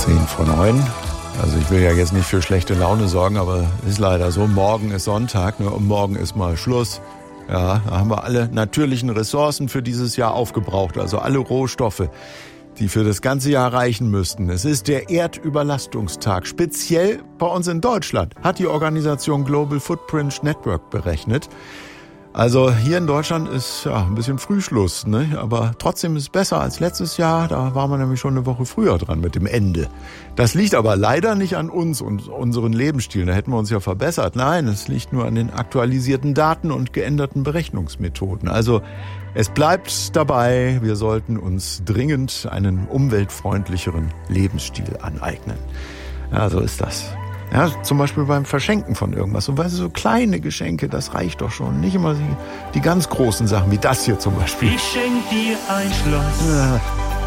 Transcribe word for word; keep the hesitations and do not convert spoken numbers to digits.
Zehn vor neun. Also ich will ja jetzt nicht für schlechte Laune sorgen, aber ist leider so. Morgen ist Sonntag, ne? Und morgen ist mal Schluss. Ja, da haben wir alle natürlichen Ressourcen für dieses Jahr aufgebraucht. Also alle Rohstoffe, die für das ganze Jahr reichen müssten. Es ist der Erdüberlastungstag. Speziell bei uns in Deutschland hat die Organisation Global Footprint Network berechnet. Also hier in Deutschland ist ja ein bisschen Frühschluss, ne? Aber trotzdem ist es besser als letztes Jahr. Da waren wir nämlich schon eine Woche früher dran mit dem Ende. Das liegt aber leider nicht an uns und unseren Lebensstilen. Da hätten wir uns ja verbessert. Nein, es liegt nur an den aktualisierten Daten und geänderten Berechnungsmethoden. Also es bleibt dabei, wir sollten uns dringend einen umweltfreundlicheren Lebensstil aneignen. Ja, so ist das. Ja, zum Beispiel beim Verschenken von irgendwas. Und weißt du, so kleine Geschenke, das reicht doch schon. Nicht immer die, die ganz großen Sachen, wie das hier zum Beispiel. Ich schenk dir ein Schloss. Ja.